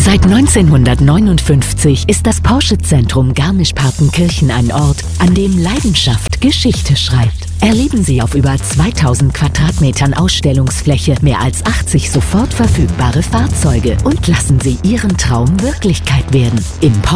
Seit 1959 ist das Porsche-Zentrum Garmisch-Partenkirchen ein Ort, an dem Leidenschaft Geschichte schreibt. Erleben Sie auf über 2000 Quadratmetern Ausstellungsfläche mehr als 80 sofort verfügbare Fahrzeuge und lassen Sie Ihren Traum Wirklichkeit werden. Im